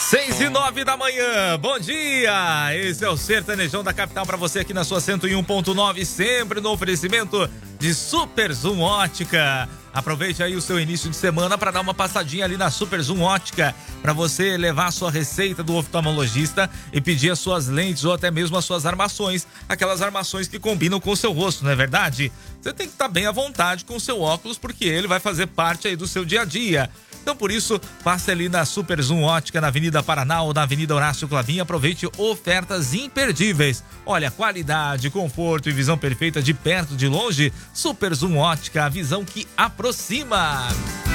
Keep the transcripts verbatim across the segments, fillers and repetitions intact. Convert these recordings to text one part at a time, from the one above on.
Seis e nove da manhã, bom dia! Esse é o Sertanejão da Capital para você aqui na sua cento e um ponto nove, sempre no oferecimento de Super Zoom Ótica. Aproveite aí o seu início de semana para dar uma passadinha ali na Super Zoom Ótica, para você levar a sua receita do oftalmologista e pedir as suas lentes ou até mesmo as suas armações, aquelas armações que combinam com o seu rosto, não é verdade? Você tem que estar bem à vontade com o seu óculos, porque ele vai fazer parte aí do seu dia a dia. Então, por isso, passe ali na Super Zoom Ótica, na Avenida Paraná ou na Avenida Horácio Clavin. Aproveite ofertas imperdíveis. Olha, qualidade, conforto e visão perfeita de perto, de longe. Super Zoom Ótica, a visão que aproxima.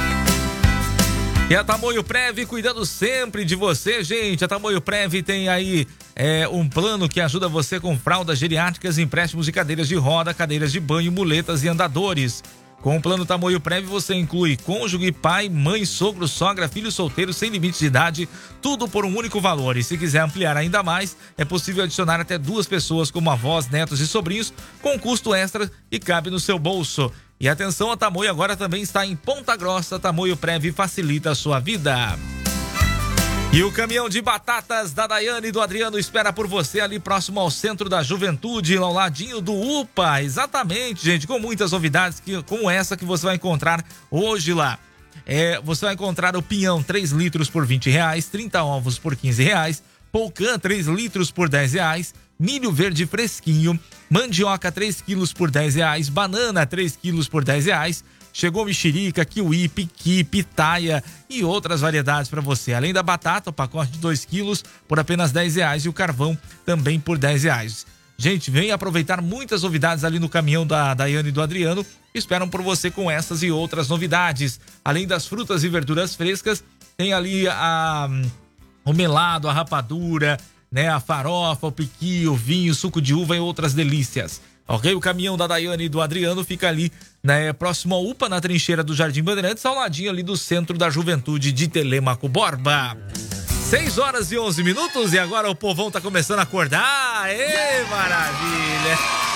E a Tamoio Prev cuidando sempre de você, gente. A Tamoio Prev tem aí é, um plano que ajuda você com fraldas geriátricas, empréstimos de cadeiras de roda, cadeiras de banho, muletas e andadores. Com o plano Tamoio Prev, você inclui cônjuge, pai, mãe, sogro, sogra, filho solteiro, sem limite de idade, tudo por um único valor. E se quiser ampliar ainda mais, é possível adicionar até duas pessoas, como avós, netos e sobrinhos, com custo extra e cabe no seu bolso. E atenção, a Tamoio agora também está em Ponta Grossa. Tamoio Prev facilita a sua vida. E o caminhão de batatas da Daiane e do Adriano espera por você ali próximo ao Centro da Juventude, ao ladinho do U P A. Exatamente, gente, com muitas novidades que, como essa que você vai encontrar hoje lá. É, você vai encontrar o pinhão três litros por vinte reais, trinta ovos por quinze reais, polcã três litros por dez reais, milho verde fresquinho, mandioca três quilos por dez reais, banana três quilos por dez reais, chegou mexerica, kiwi, piqui, pitaia e outras variedades para você. Além da batata, o pacote de dois quilos por apenas dez reais e o carvão também por dez reais. Gente, vem aproveitar muitas novidades ali no caminhão da Daiane e do Adriano. Esperam por você com essas e outras novidades. Além das frutas e verduras frescas, tem ali a, o melado, a rapadura, né, a farofa, o piqui, o vinho, suco de uva e outras delícias. Ok? O caminhão da Daiane e do Adriano fica ali, né, próximo ao U P A, na trincheira do Jardim Bandeirantes, ao ladinho ali do Centro da Juventude de Telêmaco Borba. seis horas e onze minutos e agora o povão tá começando a acordar. Ê, maravilha!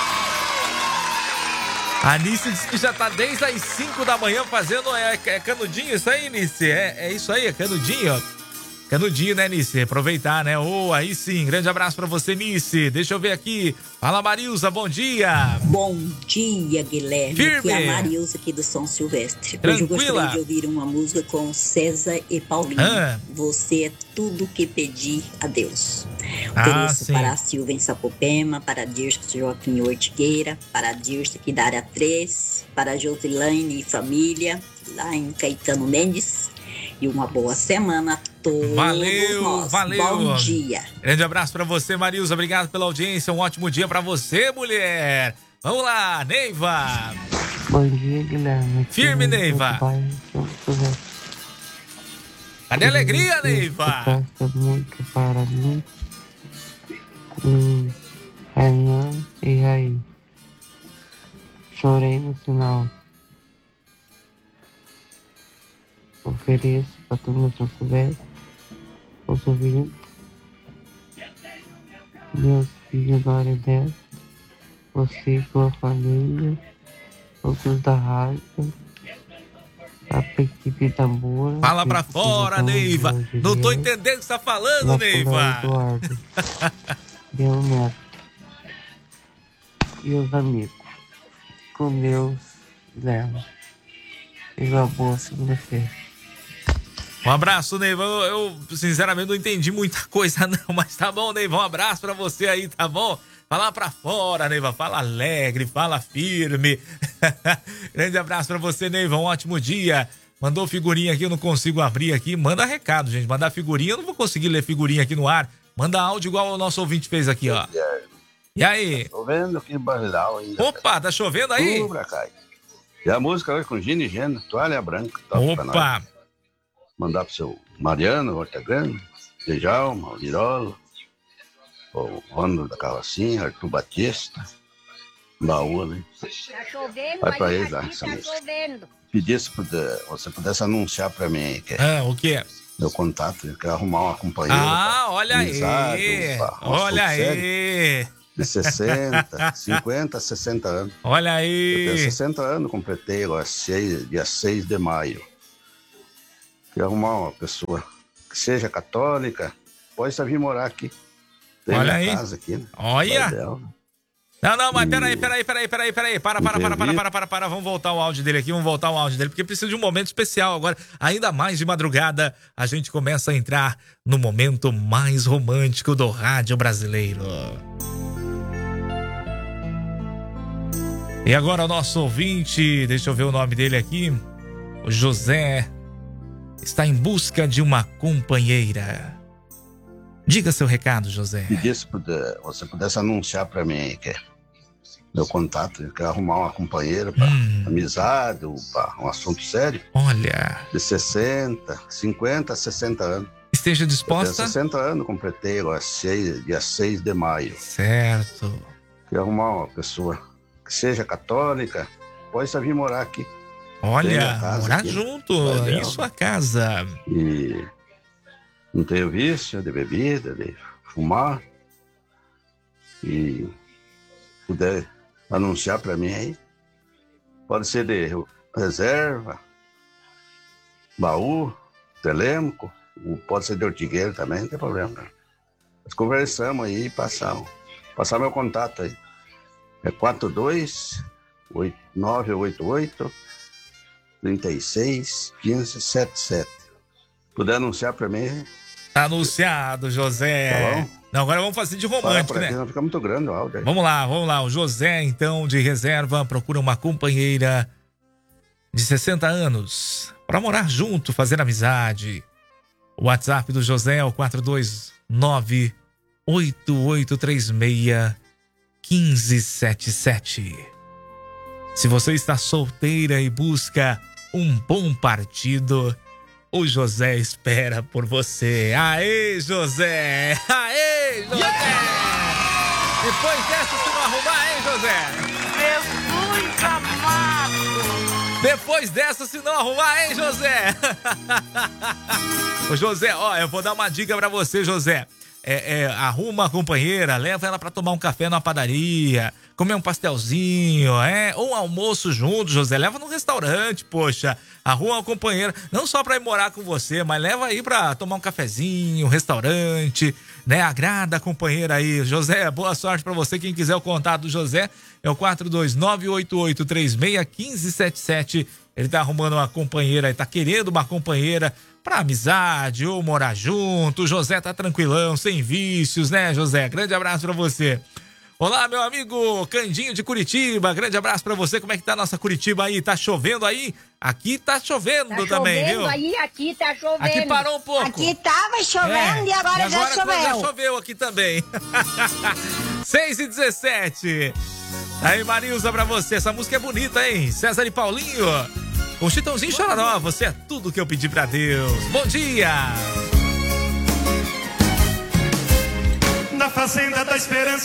A Nice disse que já tá desde as cinco da manhã fazendo, é, é canudinho isso aí, Nice? É, é isso aí, é canudinho, ó. Canudinho, né, Nice? Aproveitar, né? Oh, aí sim, grande abraço pra você, Nice. Deixa eu ver aqui. Fala, Marilza, bom dia. Bom dia, Guilherme. Firme. Aqui é a Marilza aqui do São Silvestre. Tranquila. Hoje eu gostaria de ouvir uma música com César e Paulinho. Ah. Você é tudo que pedi a Deus. Ah, Ofereço sim. para a Silva em Sapopema, para a Dirce Joaquim Ortigueira, para a Dirce aqui da área três, para a Josilane e família, lá em Caetano Mendes. E uma boa semana a todos Valeu, nós. valeu. Bom dia. Grande abraço pra você, Marilza. Obrigado pela audiência. Um ótimo dia pra você, mulher. Vamos lá, Neiva. Bom dia, Guilherme. Firme, Neiva. Cadê a alegria, Neiva? Gosta muito para mim. Hum, Renan e Raí. Chorei no final. Ofereço para turma São Silvestre, os ouvintes, meus filhos da área dez, você e sua família, todos da rádio, a equipe da Moura. Fala pra fora, Neiva. Não tô entendendo o que você tá falando, Neiva. Eduardo, meu neto e os amigos. Com Deus, Léo. E uma boa segunda-feira. Um abraço, Neiva. Eu, eu, sinceramente, não entendi muita coisa, não. Mas tá bom, Neiva. Um abraço pra você aí, tá bom? Fala pra fora, Neiva. Fala alegre, fala firme. Grande abraço pra você, Neiva. Um ótimo dia. Mandou figurinha aqui, eu não consigo abrir aqui. Manda recado, gente. Mandar figurinha, eu não vou conseguir ler figurinha aqui no ar. Manda áudio igual o nosso ouvinte fez aqui, ó. E aí? Tá chovendo aqui em Barreal ainda. Opa, tá chovendo aí? Tudo pra cá. E a música hoje com Gino e Gena, Toalha Branca. Opa! Mandar pro seu Mariano, Horta Grande, Dejalma, o Virola, o Ronaldo da Carrocinha, Arthur Batista, Baú, né? Tá chovendo, vai pra mas eles lá, aqui essa tá música. chovendo. Pedir se puder, você pudesse anunciar pra mim aí, que é Ah, o quê? meu contato, eu quero arrumar uma companheira. Ah, olha aí! Amizade, um Olha assunto sério, aí! de sessenta, cinquenta, sessenta anos. Olha Eu aí! tenho sessenta anos, completei agora, seis, dia seis de maio. Queria arrumar uma pessoa que que seja católica, pode vir morar aqui. Tem Olha minha aí. casa aqui, né? Olha. Não, não, mas E- peraí, peraí, peraí, peraí, peraí. Para, para, para, para, para, para, para. Vamos voltar o áudio dele aqui, vamos voltar o áudio dele, porque precisa de um momento especial agora. Ainda mais de madrugada, a gente começa a entrar no momento mais romântico do rádio brasileiro. E agora o nosso ouvinte, deixa eu ver o nome dele aqui, o José, está em busca de uma companheira. Diga seu recado, José. Pedir se puder, você pudesse anunciar para mim aí, que é meu contato, eu quero arrumar uma companheira para Hum. amizade ou para um assunto sério, Olha, de sessenta, cinquenta, sessenta anos. esteja Eu tenho disposta? sessenta anos, completei agora, seis, dia seis de maio. Certo. Quero arrumar uma pessoa que seja católica, pode vir morar aqui. Tem Olha, minha casa morar aqui. junto Vai em sua casa. E não tenho vício de bebida, de fumar. E puder anunciar para mim aí. Pode ser de reserva, baú, telêmaco, ou pode ser de Ortigueira também, não tem problema. Não. Nós conversamos aí e passamos. Passar meu contato aí. É quatro dois nove oito oito, três seis, um cinco sete sete. Puder anunciar para mim, Tá anunciado, José. Tá bom. Não, agora vamos fazer de para romântico, por aqui, né? não fica muito grande o áudio aí. Vamos lá, vamos lá. O José, então, de reserva, procura uma companheira de sessenta anos para morar junto, fazer amizade. O WhatsApp do José é o quatro dois nove oito oito três seis um cinco sete sete. Se você está solteira e busca um bom partido, o José espera por você. Aê, José! Aê, José! Depois dessa, se não arrumar, hein, José? Jesus amado! Depois dessa, se não arrumar, hein, José? Ô, José, ó, eu vou dar uma dica pra você, José. É, é, arruma uma companheira, leva ela pra tomar um café numa padaria, comer um pastelzinho, é, ou um almoço junto, José. Leva num restaurante, poxa. Arruma uma companheira, não só pra ir morar com você, mas leva aí pra tomar um cafezinho, um restaurante, né? Agrada a companheira aí. José, boa sorte pra você. Quem quiser o contato do José é o quatro dois nove oito oito três seis um cinco sete sete. Ele tá arrumando uma companheira, ele tá querendo uma companheira pra amizade ou morar junto. O José tá tranquilão, sem vícios, né, José? Grande abraço pra você. Olá, meu amigo Candinho de Curitiba, grande abraço pra você. Como é que tá a nossa Curitiba aí? Tá chovendo aí? Aqui tá chovendo Tá também, chovendo viu? aí, aqui tá chovendo. Aqui parou um pouco. Aqui tava chovendo É, e agora, já choveu. Já choveu aqui também. seis e dezessete. Aí, Marilza, pra você. Essa música é bonita, hein? César e Paulinho. Com Chitãozinho Chororó. Você é tudo que eu pedi pra Deus. Bom dia. Na Fazenda da Esperança.